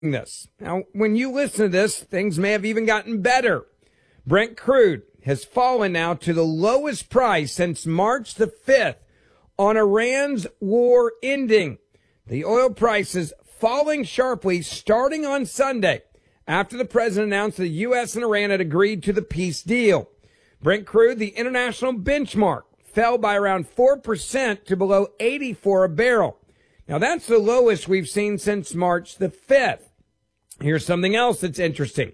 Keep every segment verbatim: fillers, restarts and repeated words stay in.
this. Now, when you listen to this, things may have even gotten better. Brent crude has fallen now to the lowest price since March the fifth on Iran's war ending. The oil prices falling sharply starting on Sunday after the president announced the U S and Iran had agreed to the peace deal. Brent crude, the international benchmark, fell by around four percent to below eighty-four a barrel. Now, that's the lowest we've seen since March the fifth. Here's something else that's interesting.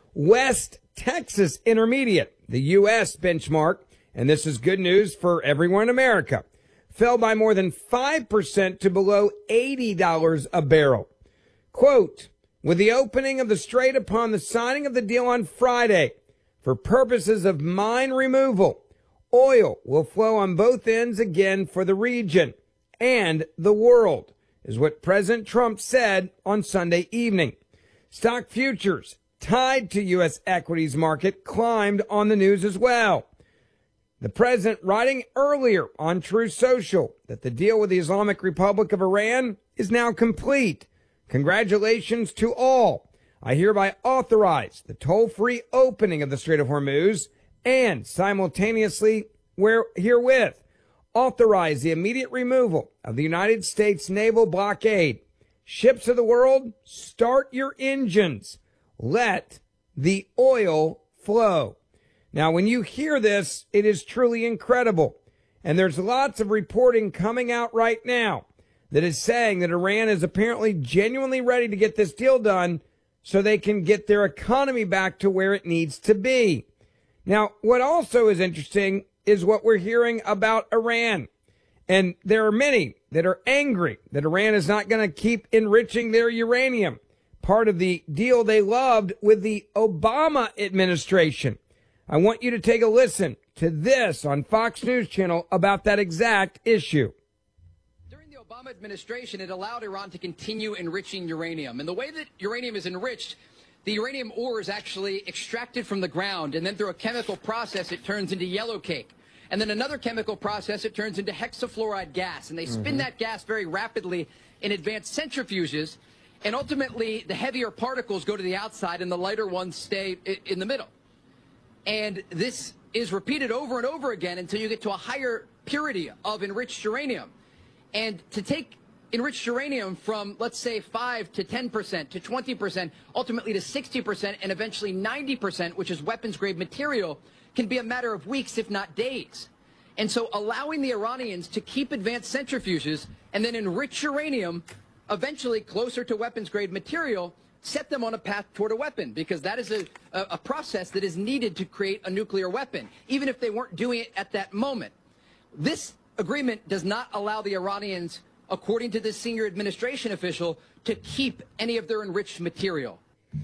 West Texas Intermediate, the U S benchmark, and this is good news for everyone in America, fell by more than five percent to below eighty dollars a barrel. Quote, with the opening of the strait upon the signing of the deal on Friday, for purposes of mine removal, oil will flow on both ends again for the region and the world, is what President Trump said on Sunday evening. Stock futures tied to U S equities market climbed on the news as well. The president writing earlier on Truth Social that the deal with the Islamic Republic of Iran is now complete. Congratulations to all. I hereby authorize the toll-free opening of the Strait of Hormuz and simultaneously where herewith authorize the immediate removal of the United States naval blockade. Ships of the world, start your engines. Let the oil flow. Now, when you hear this, it is truly incredible. And there's lots of reporting coming out right now that is saying that Iran is apparently genuinely ready to get this deal done so they can get their economy back to where it needs to be. Now, what also is interesting is what we're hearing about Iran. And there are many that are angry that Iran is not going to keep enriching their uranium, part of the deal they loved with the Obama administration. I want you to take a listen to this on Fox News Channel about that exact issue. During the Obama administration, it allowed Iran to continue enriching uranium. And the way that uranium is enriched, the uranium ore is actually extracted from the ground, and then through a chemical process, it turns into yellow cake. And then another chemical process, it turns into hexafluoride gas. And they spin mm-hmm. that gas very rapidly in advanced centrifuges. And ultimately, the heavier particles go to the outside and the lighter ones stay in the middle. And this is repeated over and over again until you get to a higher purity of enriched uranium. And to take enriched uranium from, let's say, five to ten percent to twenty percent, ultimately to sixty percent, and eventually ninety percent, which is weapons-grade material, can be a matter of weeks, if not days. And so allowing the Iranians to keep advanced centrifuges and then enrich uranium, eventually closer to weapons-grade material, set them on a path toward a weapon, because that is a, a, a process that is needed to create a nuclear weapon, even if they weren't doing it at that moment. This agreement does not allow the Iranians, according to this senior administration official, to keep any of their enriched material.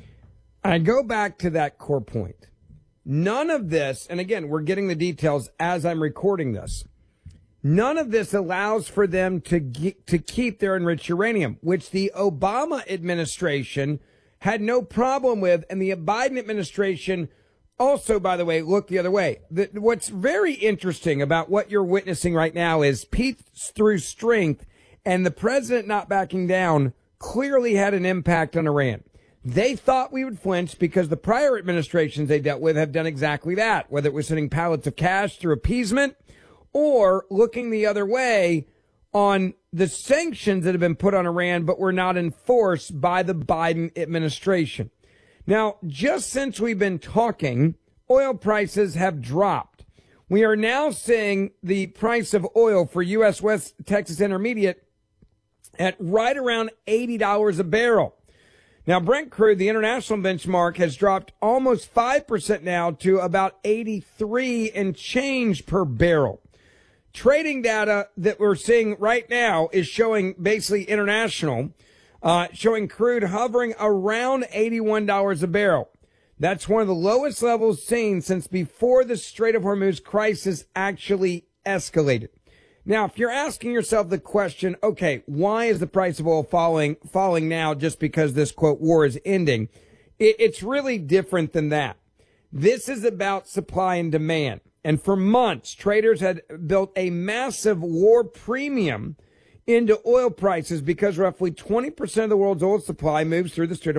I go back to that core point. None of this, and again, we're getting the details as I'm recording this, none of this allows for them to ge- to keep their enriched uranium, which the Obama administration had no problem with, and the Biden administration also, by the way, looked the other way. The, what's very interesting about what you're witnessing right now is peace through strength, and the president not backing down clearly had an impact on Iran. They thought we would flinch because the prior administrations they dealt with have done exactly that, whether it was sending pallets of cash through appeasement or looking the other way on the sanctions that have been put on Iran but were not enforced by the Biden administration. Now, just since we've been talking, oil prices have dropped. We are now seeing the price of oil for U S West Texas Intermediate at right around eighty dollars a barrel. Now, Brent crude, the international benchmark, has dropped almost five percent now to about eighty-three and change per barrel. Trading data that we're seeing right now is showing basically international, uh, showing crude hovering around eighty-one dollars a barrel. That's one of the lowest levels seen since before the Strait of Hormuz crisis actually escalated. Now, if you're asking yourself the question, okay, why is the price of oil falling falling now just because this, quote, war is ending? It, it's really different than that. This is about supply and demand. And for months, traders had built a massive war premium into oil prices because roughly twenty percent of the world's oil supply moves through the Strait of